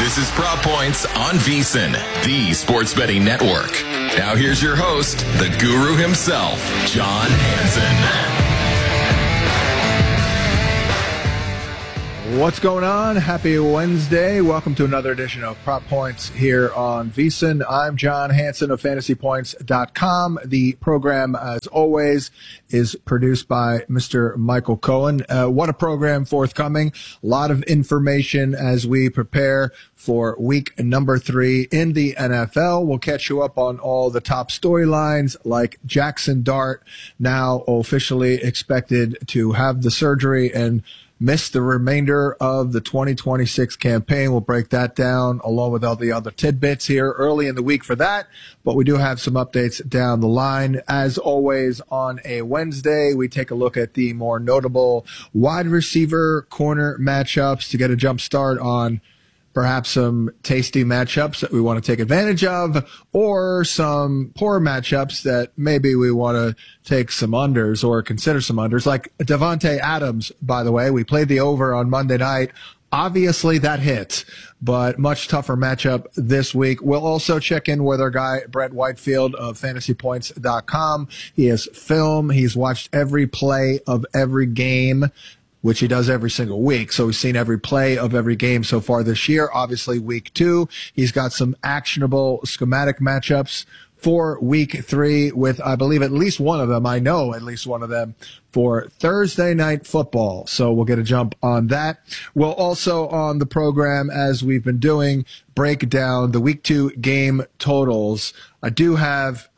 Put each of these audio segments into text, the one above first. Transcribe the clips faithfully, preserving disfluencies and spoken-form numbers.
This is Prop Points on VSiN, the sports betting network. Now here's your host, the guru himself, John Hansen. What's going on? Happy Wednesday. Welcome to another edition of Prop Points here on VSiN. I'm John Hansen of fantasy points dot com. The program, as always, is produced by Mister Michael Cohen. Uh, what a program forthcoming. A lot of information as we prepare for week number three in the N F L. We'll catch you up on all the top storylines, like Jackson Dart now officially expected to have the surgery and miss the remainder of the twenty twenty-six campaign. We'll break that down along with all the other tidbits here early in the week for that. But we do have some updates down the line. As always, on a Wednesday, we take a look at the more notable wide receiver corner matchups to get a jump start on perhaps some tasty matchups that we want to take advantage of, or some poor matchups that maybe we want to take some unders or consider some unders, like Davante Adams, by the way. We played the over on Monday night. Obviously, that hit, but much tougher matchup this week. We'll also check in with our guy, Brett Whitefield of fantasy points dot com. He has film. He's watched every play of every game, which he does every single week. So we've seen every play of every game so far this year. Obviously, week two, he's got some actionable schematic matchups for week three with, I believe, at least one of them. I know at least one of them for Thursday night football. So we'll get a jump on that. We'll also, on the program, as we've been doing, break down the week two game totals. I do have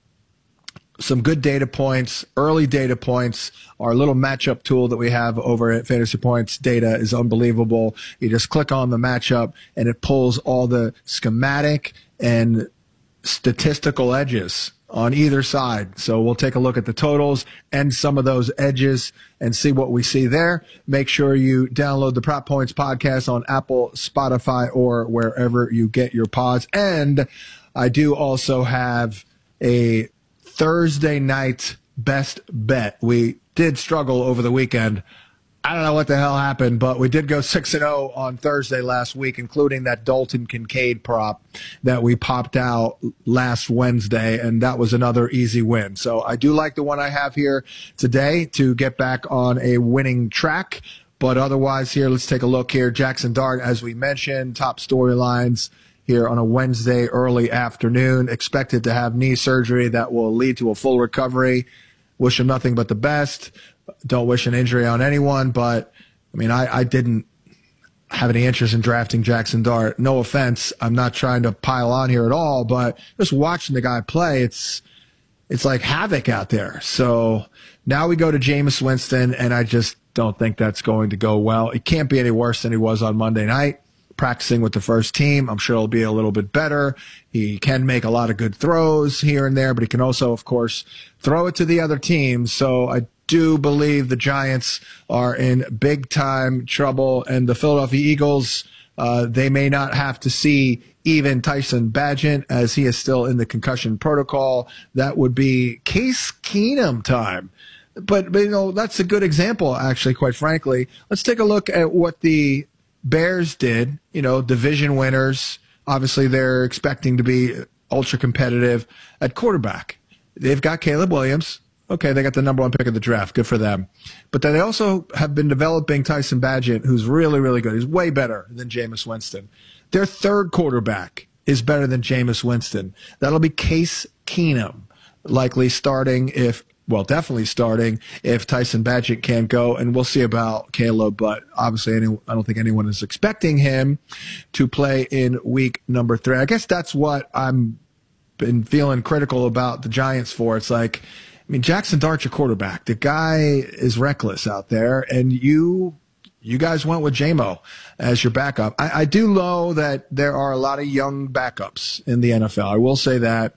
some good data points, early data points. Our little matchup tool that we have over at Fantasy Points Data is unbelievable. You just click on the matchup and it pulls all the schematic and statistical edges on either side. So we'll take a look at the totals and some of those edges and see what we see there. Make sure you download the Prop Points podcast on Apple, Spotify, or wherever you get your pods. And I do also have a Thursday night best bet. We did struggle over the weekend. I don't know what the hell happened, but we did go six and oh on Thursday last week, including that Dalton Kincaid prop that we popped out last Wednesday, and that was another easy win. So I do like the one I have here today to get back on a winning track. But otherwise here, let's take a look here. Jackson Dart, as we mentioned, top storylines here on a Wednesday early afternoon, expected to have knee surgery that will lead to a full recovery. Wish him nothing but the best. Don't wish an injury on anyone, but, I mean, I, I didn't have any interest in drafting Jackson Dart. No offense. I'm not trying to pile on here at all, but just watching the guy play, it's it's like havoc out there. So now we go to Jameis Winston, and I just don't think that's going to go well. It can't be any worse than he was on Monday night, practicing with the first team. I'm sure it'll be a little bit better. He can make a lot of good throws here and there, but he can also, of course, throw it to the other team. So I do believe the Giants are in big-time trouble, and the Philadelphia Eagles, uh, they may not have to see even Tyson Bagent, as he is still in the concussion protocol. That would be Case Keenum time. But, but, you know, that's a good example, actually, quite frankly. Let's take a look at what the Bears did, you know, division winners. Obviously, they're expecting to be ultra competitive at quarterback. They've got Caleb Williams. Okay, they got the number one pick of the draft. Good for them. But then they also have been developing Tyson Bagent, who's really, really good. He's way better than Jameis Winston. Their third quarterback is better than Jameis Winston. That'll be Case Keenum, likely starting if Well, definitely starting if Tyson Bagent can't go, and we'll see about Caleb, but obviously any, I don't think anyone is expecting him to play in week number three. I guess that's what I'm been feeling critical about the Giants for. It's like, I mean, Jackson Dart's your quarterback. The guy is reckless out there, and you you guys went with J-Mo as your backup. I, I do know that there are a lot of young backups in the N F L. I will say that.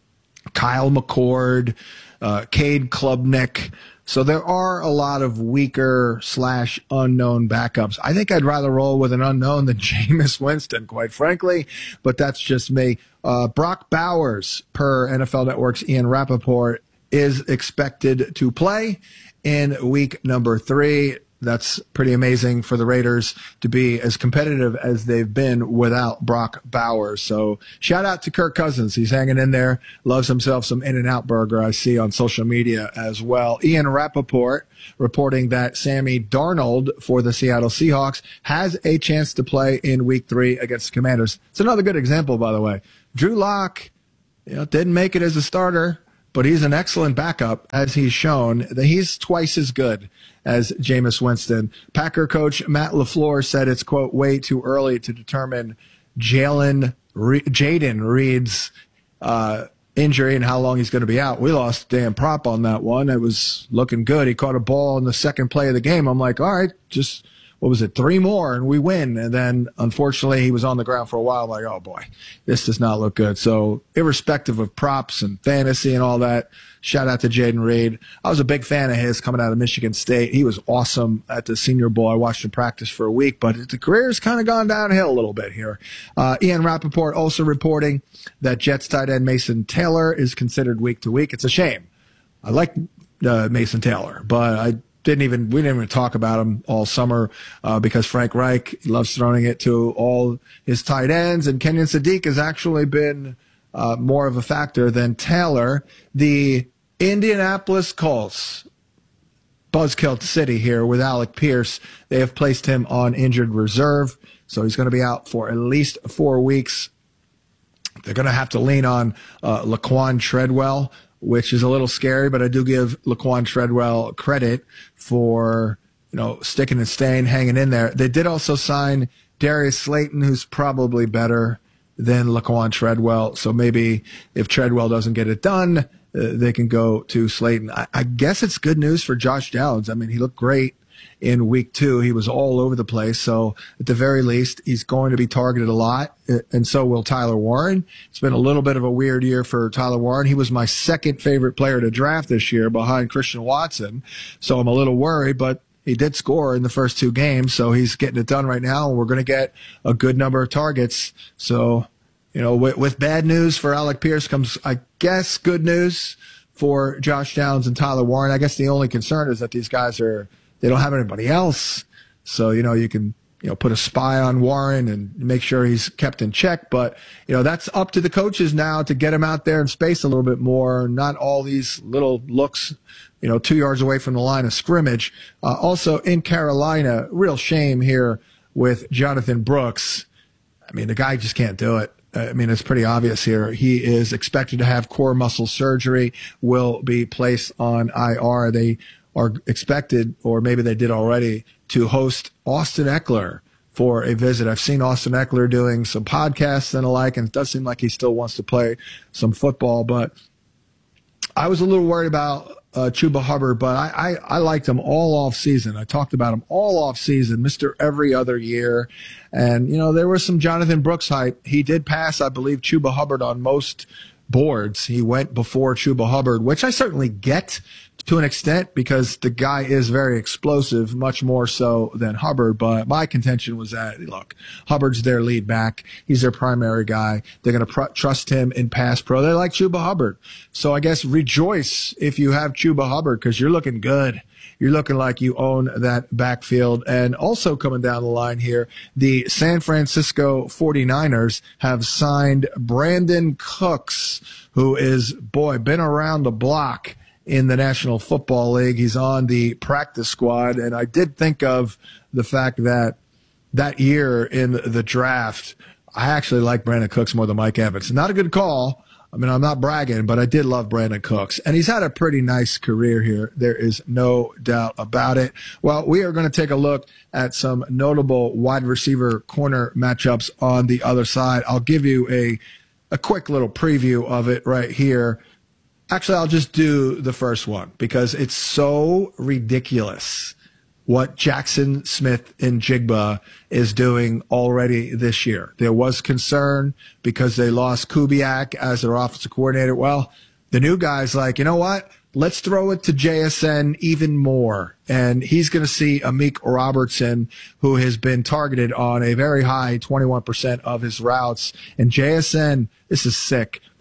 Kyle McCord, uh, Cade Klubnik. So there are a lot of weaker slash unknown backups. I think I'd rather roll with an unknown than Jameis Winston, quite frankly, but that's just me. Uh, Brock Bowers, per N F L Network's Ian Rappaport, is expected to play in week number three. That's pretty amazing for the Raiders to be as competitive as they've been without Brock Bowers. So shout out to Kirk Cousins. He's hanging in there, loves himself some In-N-Out burger I see on social media as well. Ian Rappaport reporting that Sammy Darnold for the Seattle Seahawks has a chance to play in week three against the Commanders. It's another good example, by the way. Drew Lock, you know, didn't make it as a starter, but he's an excellent backup, as he's shown that he's twice as good as Jameis Winston. Packer coach Matt LaFleur said it's, quote, way too early to determine Jalen Re- Jaden Reed's uh, injury and how long he's going to be out. We lost a damn prop on that one. It was looking good. He caught a ball in the second play of the game. I'm like, all right, just – what was it, three more, and we win. And then, unfortunately, he was on the ground for a while. I'm like, oh, boy, this does not look good. So, irrespective of props and fantasy and all that, shout out to Jaden Reed. I was a big fan of his coming out of Michigan State. He was awesome at the Senior Bowl. I watched him practice for a week, but the career's kind of gone downhill a little bit here. Uh, Ian Rappaport also reporting that Jets tight end Mason Taylor is considered week to week. It's a shame. I like uh, Mason Taylor, but I Didn't even we didn't even talk about him all summer uh, because Frank Reich loves throwing it to all his tight ends, and Kenyon Sadiq has actually been uh, more of a factor than Taylor. The Indianapolis Colts, buzzkill city here with Alec Pierce. They have placed him on injured reserve, so he's going to be out for at least four weeks. They're going to have to lean on uh, Laquan Treadwell, which is a little scary, but I do give Laquan Treadwell credit for, you know, sticking and staying, hanging in there. They did also sign Darius Slayton, who's probably better than Laquan Treadwell. So maybe if Treadwell doesn't get it done, uh, they can go to Slayton. I, I guess it's good news for Josh Downs. I mean, he looked great in week two. He was all over the place. So at the very least, he's going to be targeted a lot, and so will Tyler Warren. It's been a little bit of a weird year for Tyler Warren. He was my second favorite player to draft this year behind Christian Watson. So I'm a little worried, but he did score in the first two games. So he's getting it done right now, and we're going to get a good number of targets. So, you know, with, with bad news for Alec Pierce comes, I guess, good news for Josh Downs and Tyler Warren. I guess the only concern is that these guys are, they don't have anybody else. So, you know, you can, you know, put a spy on Warren and make sure he's kept in check. But, you know, that's up to the coaches now to get him out there in space a little bit more, not all these little looks, you know, two yards away from the line of scrimmage. Uh, also in Carolina, real shame here with Jonathan Brooks. I mean, the guy just can't do it. I mean, it's pretty obvious here. He is expected to have core muscle surgery, will be placed on I R. They are expected, or maybe they did already, to host Austin Eckler for a visit. I've seen Austin Eckler doing some podcasts and the like, and it does seem like he still wants to play some football. But I was a little worried about uh, Chuba Hubbard, but I, I, I liked him all off season. I talked about him all off season, Mister Every Other Year. And, you know, there was some Jonathan Brooks hype. He did pass, I believe, Chuba Hubbard on most boards. He went before Chuba Hubbard, which I certainly get to an extent because the guy is very explosive, much more so than Hubbard. But my contention was that, look, Hubbard's their lead back. He's their primary guy. They're going to pr- trust him in pass pro. They like Chuba Hubbard. So I guess rejoice if you have Chuba Hubbard because you're looking good. You're looking like you own that backfield. And also coming down the line here, the San Francisco forty-niners have signed Brandon Cooks, who is, boy, been around the block in the National Football League. He's on the practice squad. And I did think of the fact that that year in the draft, I actually like Brandon Cooks more than Mike Evans. Not a good call. I mean, I'm not bragging, but I did love Brandon Cooks. And he's had a pretty nice career here. There is no doubt about it. Well, we are going to take a look at some notable wide receiver corner matchups on the other side. I'll give you a, a quick little preview of it right here. Actually, I'll just do the first one because it's so ridiculous what Jackson Smith and Jigba is doing already this year. There was concern because they lost Kubiak as their offensive coordinator. Well, the new guy's like, you know what? Let's throw it to J S N even more. And he's going to see Amik Robertson, who has been targeted on a very high twenty-one percent of his routes. And J S N, this is sick,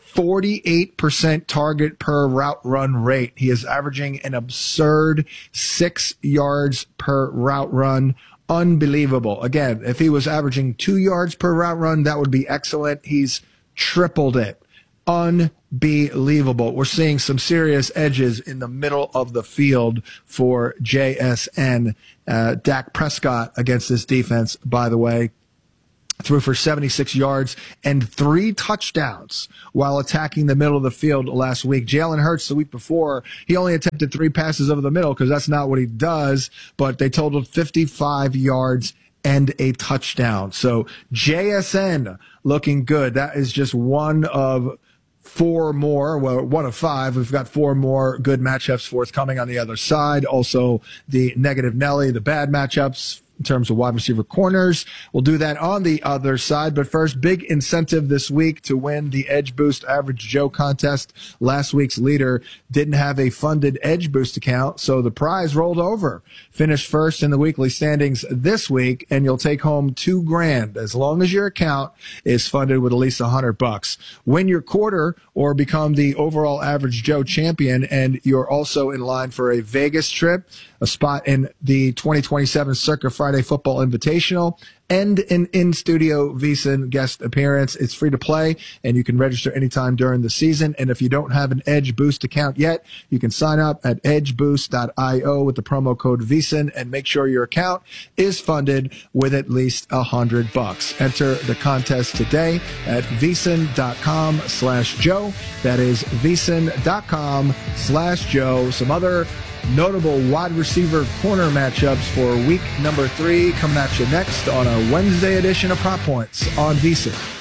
forty-eight percent target per route run rate. He is averaging an absurd six yards per route run. Unbelievable. Again, if he was averaging two yards per route run, that would be excellent. He's tripled it. Unbelievable. We're seeing some serious edges in the middle of the field for J S N. Uh, Dak Prescott against this defense, by the way, threw for seventy-six yards and three touchdowns while attacking the middle of the field last week. Jalen Hurts, the week before, he only attempted three passes over the middle because that's not what he does, but they totaled fifty-five yards and a touchdown. So J S N looking good. That is just one of four more, well, one of five. We've got four more good matchups forthcoming on the other side. Also, the negative Nelly, the bad matchups in terms of wide receiver corners. We'll do that on the other side. But first, big incentive this week to win the Edge Boost Average Joe contest. Last week's leader didn't have a funded Edge Boost account, so the prize rolled over. Finish first in the weekly standings this week, and you'll take home two grand as long as your account is funded with at least a hundred bucks. Win your quarter or become the overall Average Joe champion, and you're also in line for a Vegas trip, a spot in the twenty twenty-seven Circa Friday Football Invitational, and an in-studio VSiN guest appearance. It's free to play, and you can register anytime during the season. And if you don't have an Edge Boost account yet, you can sign up at edge boost dot io with the promo code VSiN and make sure your account is funded with at least a hundred bucks. Enter the contest today at VSiN.com slash Joe. That is VSiN.com slash Joe. Some other notable wide receiver corner matchups for week number three coming at you next on a Wednesday edition of Prop Points on VSiN.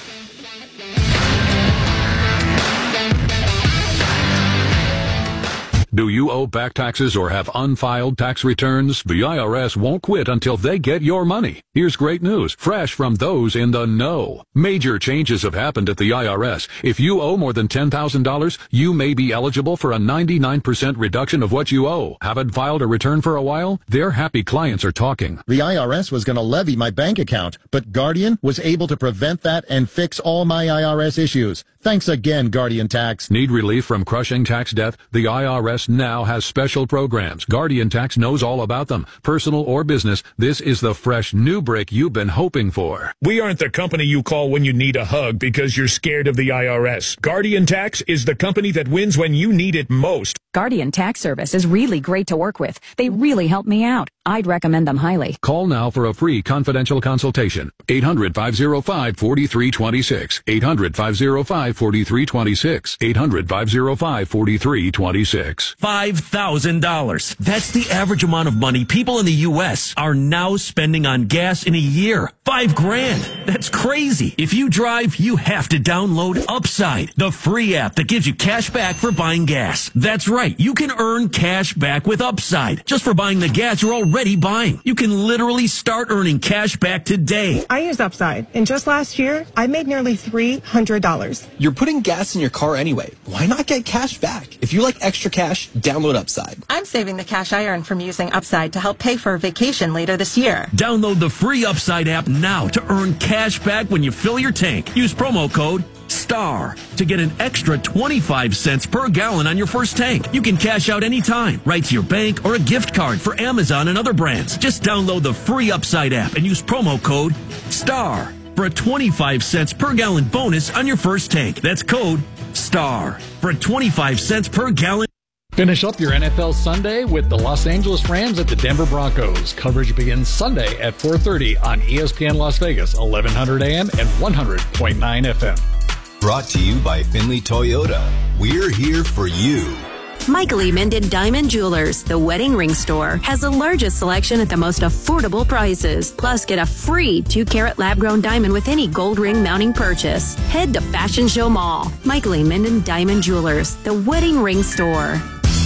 Do you owe back taxes or have unfiled tax returns? The I R S won't quit until they get your money. Here's great news, fresh from those in the know. Major changes have happened at the I R S. If you owe more than ten thousand dollars, you may be eligible for a ninety-nine percent reduction of what you owe. Haven't filed a return for a while? Their happy clients are talking. The I R S was going to levy my bank account, but Guardian was able to prevent that and fix all my I R S issues. Thanks again, Guardian Tax. Need relief from crushing tax debt? The I R S now has special programs. Guardian Tax knows all about them. Personal or business, this is the fresh new break you've been hoping for. We aren't the company you call when you need a hug because you're scared of the I R S. Guardian Tax is the company that wins when you need it most. Guardian Tax Service is really great to work with. They really help me out. I'd recommend them highly. Call now for a free confidential consultation. eight hundred, five oh five, four three two six. eight hundred, five oh five, four three two six. eight hundred, five oh five, four three two six. five thousand dollars. That's the average amount of money people in the U S are now spending on gas in a year. Five grand. That's crazy. If you drive, you have to download Upside, the free app that gives you cash back for buying gas. That's right. You can earn cash back with Upside just for buying the gas you're already buying. You can literally start earning cash back today. I use Upside, and just last year, I made nearly three hundred dollars. You're putting gas in your car anyway. Why not get cash back? If you like extra cash, download Upside. I'm saving the cash I earn from using Upside to help pay for a vacation later this year. Download the free Upside app now to earn cash back when you fill your tank. Use promo code STAR to get an extra twenty-five cents per gallon on your first tank. You can cash out anytime, right to your bank or a gift card for Amazon and other brands. Just download the free Upside app and use promo code STAR for a twenty-five cents per gallon bonus on your first tank. That's code STAR for a twenty-five cents per gallon. Finish up your N F L Sunday with the Los Angeles Rams at the Denver Broncos. Coverage begins Sunday at four thirty on E S P N Las Vegas, eleven hundred A M and one hundred point nine F M. Brought to you by Finley Toyota. We're here for you. Michael E. Minden Diamond Jewelers, the wedding ring store, has the largest selection at the most affordable prices. Plus, get a free two-carat lab-grown diamond with any gold ring mounting purchase. Head to Fashion Show Mall. Michael E. Minden Diamond Jewelers, the wedding ring store.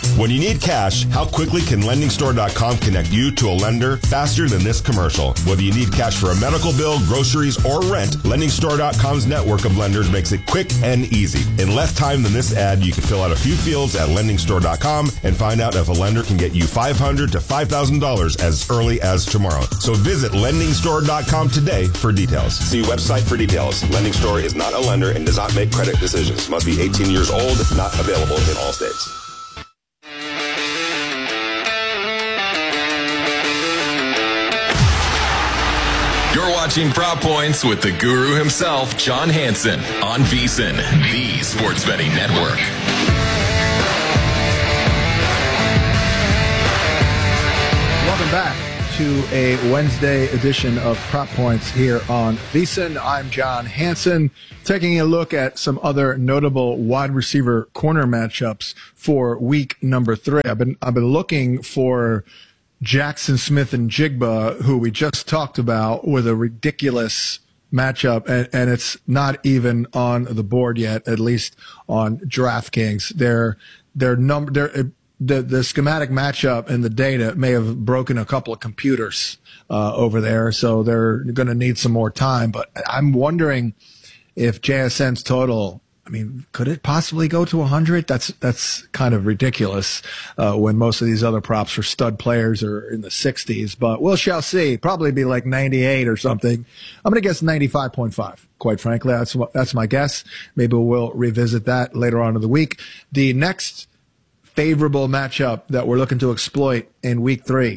When you need cash, how quickly can lending store dot com connect you to a lender faster than this commercial? Whether you need cash for a medical bill, groceries, or rent, lending store dot com's network of lenders makes it quick and easy. In less time than this ad, you can fill out a few fields at lending store dot com and find out if a lender can get you five hundred dollars to five thousand dollars as early as tomorrow. So visit lending store dot com today for details. See website for details. Lending Store is not a lender and does not make credit decisions. Must be eighteen years old. Not available in all states. You're watching Prop Points with the guru himself, John Hansen, on VSiN, the Sports Betting Network. Welcome back to a Wednesday edition of Prop Points here on VSiN. I'm John Hansen, taking a look at some other notable wide receiver corner matchups for week number three. I've been I've been looking for Jackson Smith and Jigba, who we just talked about, with a ridiculous matchup, and, and it's not even on the board yet, at least on DraftKings. Their their number their the the schematic matchup and the data may have broken a couple of computers uh, over there, so they're going to need some more time. But I'm wondering if J S N's total, I mean, could it possibly go to one hundred? That's that's kind of ridiculous uh, when most of these other props for stud players are in the sixties. But we'll shall see. Probably be like ninety-eight or something. I'm going to guess ninety-five point five. Quite frankly, that's that's my guess. Maybe we'll revisit that later on in the week. The next favorable matchup that we're looking to exploit in week three,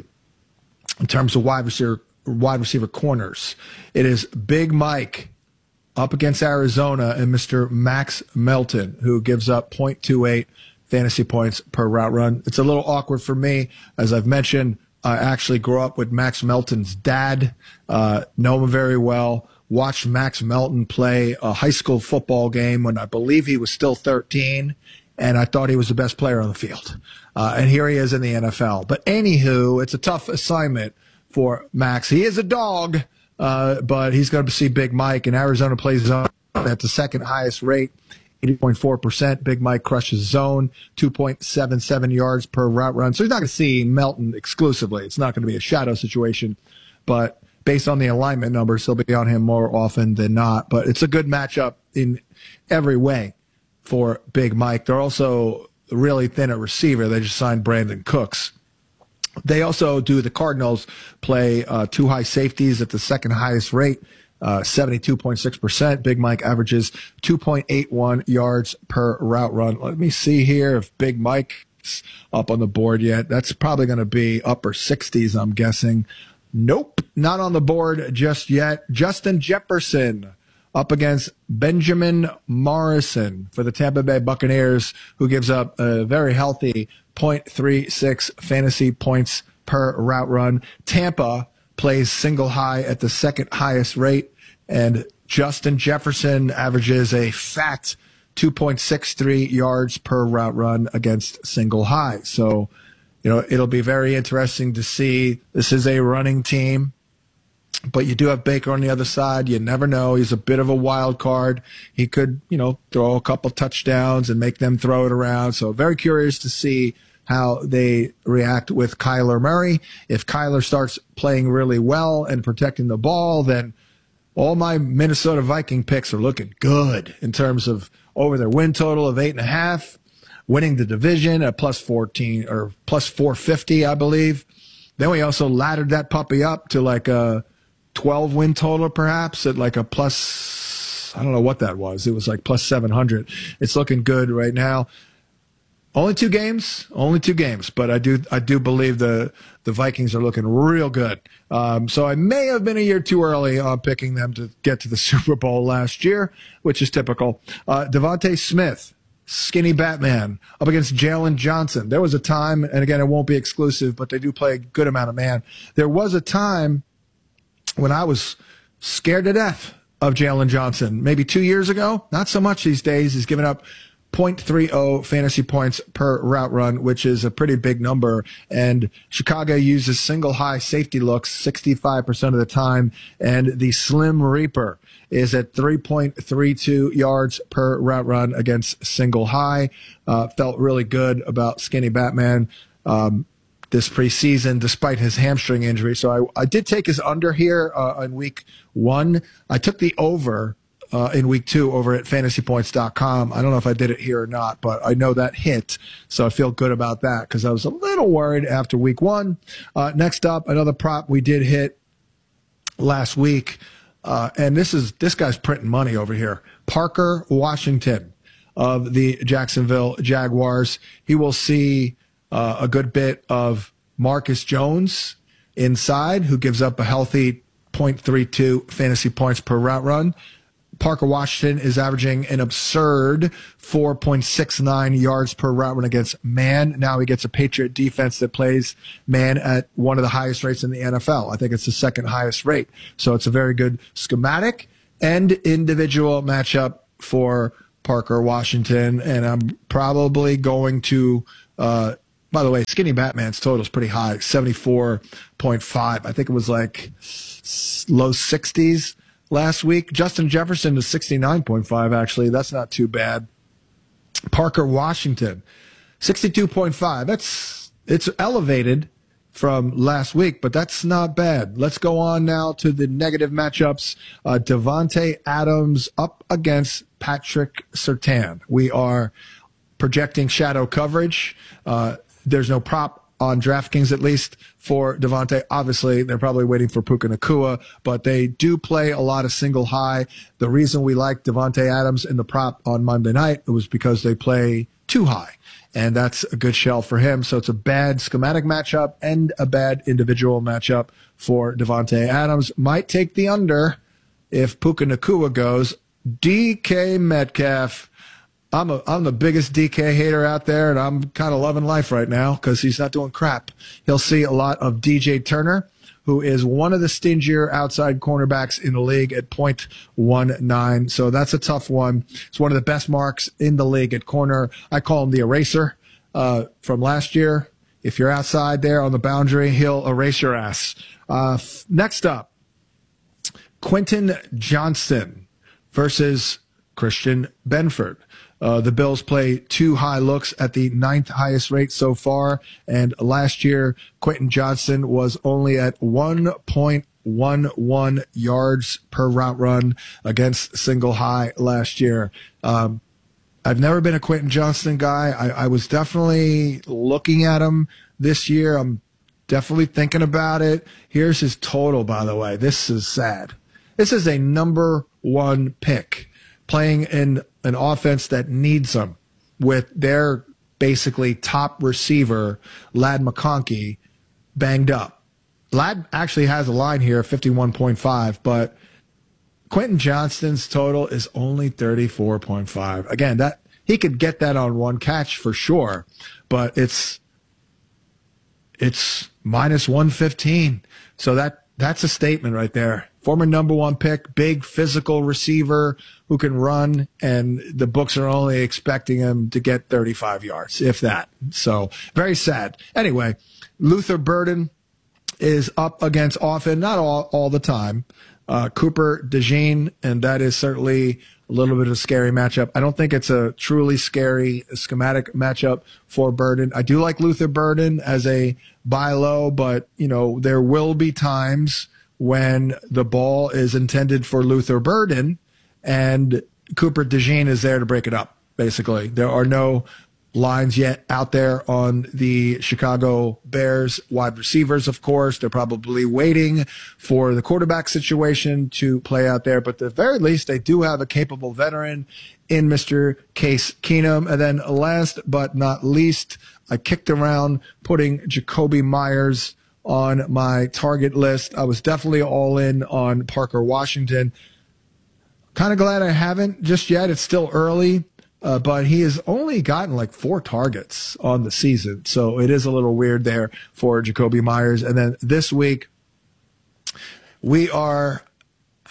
in terms of wide receiver wide receiver corners, it is Big Mike up against Arizona and Mister Max Melton, who gives up point two eight fantasy points per route run. It's a little awkward for me. As I've mentioned, I actually grew up with Max Melton's dad, uh, know him very well, watched Max Melton play a high school football game when I believe he was still thirteen, and I thought he was the best player on the field. Uh, and here he is in the N F L. But anywho, it's a tough assignment for Max. He is a dog. Uh, but he's going to see Big Mike, and Arizona plays zone at the second highest rate, eighty point four percent. Big Mike crushes zone, two point seven seven yards per route run. So he's not going to see Melton exclusively. It's not going to be a shadow situation, but based on the alignment numbers, he'll be on him more often than not. But it's a good matchup in every way for Big Mike. They're also really thin at receiver. They just signed Brandon Cooks. They also do, the Cardinals play uh, two high safeties at the second highest rate, uh, seventy-two point six percent. Big Mike averages two point eight one yards per route run. Let me see here if Big Mike's up on the board yet. That's probably going to be upper sixties, I'm guessing. Nope, not on the board just yet. Justin Jefferson up against Benjamin Morrison for the Tampa Bay Buccaneers, who gives up a very healthy zero point three six fantasy points per route run. Tampa plays single high at the second highest rate, and Justin Jefferson averages a fat two point six three yards per route run against single high. So, you know, it'll be very interesting to see. This is a running team, but you do have Baker on the other side. You never know. He's a bit of a wild card. He could, you know, throw a couple touchdowns and make them throw it around. So very curious to see how they react with Kyler Murray. If Kyler starts playing really well and protecting the ball, then all my Minnesota Viking picks are looking good in terms of over their win total of eight and a half, winning the division at plus fourteen or plus four fifty, I believe. Then we also laddered that puppy up to like a twelve win total, perhaps at like a plus, I don't know what that was. It was like plus seven hundred. It's looking good right now. Only two games, only two games, but I do I do believe the the Vikings are looking real good. Um, so I may have been a year too early on picking them to get to the Super Bowl last year, which is typical. Uh, Devontae Smith, Skinny Batman, up against Jalen Johnson. There was a time, and again, it won't be exclusive, but they do play a good amount of man. There was a time when I was scared to death of Jalen Johnson, maybe two years ago. Not so much these days. He's given up point three oh fantasy points per route run, which is a pretty big number. And Chicago uses single high safety looks sixty-five percent of the time. And the Slim Reaper is at three point three two yards per route run against single high. Uh, felt really good about Skinny Batman um, this preseason, despite his hamstring injury. So I, I did take his under here uh, in week one. I took the over uh, in week two over at fantasy points dot com. I don't know if I did it here or not, but I know that hit. So I feel good about that because I was a little worried after week one. Uh, next up, another prop we did hit last week. Uh, and this is this guy's printing money over here. Parker Washington of the Jacksonville Jaguars. He will see uh, a good bit of Marcus Jones inside, who gives up a healthy point three two fantasy points per route run. Parker Washington is averaging an absurd four point six nine yards per route run against man. Now he gets a Patriot defense that plays man at one of the highest rates in the N F L. I think it's the second highest rate. So it's a very good schematic and individual matchup for Parker Washington. And I'm probably going to, uh, by the way, Skinny Batman's total is pretty high, seventy-four point five. I think it was like low sixties. Last week. Justin Jefferson is sixty-nine point five, actually. That's not too bad. Parker Washington, sixty-two point five. That's it's elevated from last week, but that's not bad. Let's go on now to the negative matchups. Uh, Davante Adams up against Patrick Surtain. We are projecting shadow coverage. Uh, there's no prop on DraftKings, at least for Davante. Obviously, they're probably waiting for Puka Nacua, but they do play a lot of single high. The reason we like Davante Adams in the prop on Monday night was because they play too high, and that's a good shell for him. So it's a bad schematic matchup and a bad individual matchup for Davante Adams. Might take the under if Puka Nacua goes. D K Metcalf. I'm a, I'm the biggest D K hater out there, and I'm kind of loving life right now because he's not doing crap. He'll see a lot of D J Turner, who is one of the stingier outside cornerbacks in the league at point one nine. So that's a tough one. It's one of the best marks in the league at corner. I call him the eraser uh, from last year. If you're outside there on the boundary, he'll erase your ass. Uh, next up, Quentin Johnston versus Christian Benford. Uh, the Bills play two high looks at the ninth highest rate so far. And last year, Quentin Johnston was only at one point one one yards per route run against single high last year. Um, I've never been a Quentin Johnston guy. I, I was definitely looking at him this year. I'm definitely thinking about it. Here's his total, by the way. This is sad. This is a number one pick playing in an offense that needs them with their basically top receiver, Ladd McConkey, banged up. Ladd actually has a line here, fifty-one point five, but Quentin Johnston's total is only thirty-four point five. Again, that he could get that on one catch for sure, but it's it's minus one fifteen. So that that's a statement right there. Former number one pick, big physical receiver who can run, and the books are only expecting him to get thirty-five yards, if that. So very sad. Anyway, Luther Burden is up against often, not all, all the time, uh, Cooper DeJean, and that is certainly a little bit of a scary matchup. I don't think it's a truly scary schematic matchup for Burden. I do like Luther Burden as a buy low, but, you know, there will be times when the ball is intended for Luther Burden and Cooper DeJean is there to break it up, basically. There are no lines yet out there on the Chicago Bears wide receivers, of course. They're probably waiting for the quarterback situation to play out there, but at the very least, they do have a capable veteran in Mister Case Keenum. And then last but not least, I kicked around putting Jacoby Myers on my target list. I was definitely all in on Parker Washington. Kind of glad I haven't just yet. It's still early, uh, but he has only gotten like four targets on the season. So it is a little weird there for Jacoby Myers. And then this week, we are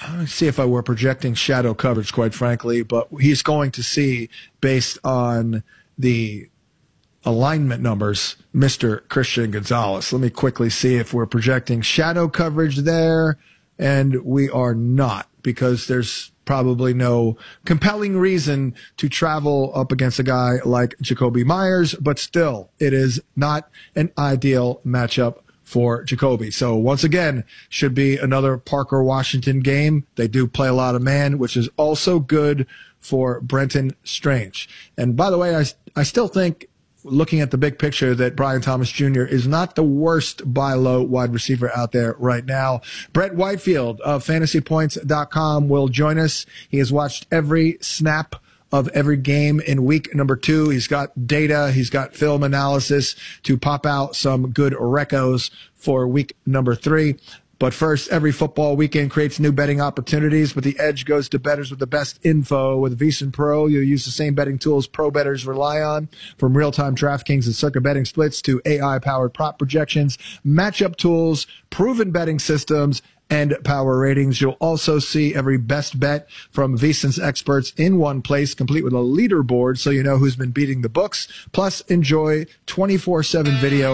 Let me see if I were projecting shadow coverage, quite frankly, but he's going to see, based on the alignment numbers, Mister Christian Gonzalez. Let me quickly see if we're projecting shadow coverage there, and we are not, because there's probably no compelling reason to travel up against a guy like Jakobi Meyers, but still, it is not an ideal matchup for Jakobi. So once again, should be another Parker Washington game. They do play a lot of man, which is also good for Brenton Strange. And by the way, I, I still think, looking at the big picture, that Brian Thomas Junior is not the worst buy low wide receiver out there right now. Brett Whitefield of fantasy points dot com will join us. He has watched every snap of every game in week number two. He's got data. He's got film analysis to pop out some good recos for week number three. But first, every football weekend creates new betting opportunities, but the edge goes to bettors with the best info. With VSiN Pro, you'll use the same betting tools pro bettors rely on, from real-time DraftKings and Circa betting splits to A I-powered prop projections, matchup tools, proven betting systems, and power ratings. You'll also see every best bet from VSiN's experts in one place, complete with a leaderboard so you know who's been beating the books. Plus, enjoy twenty-four seven video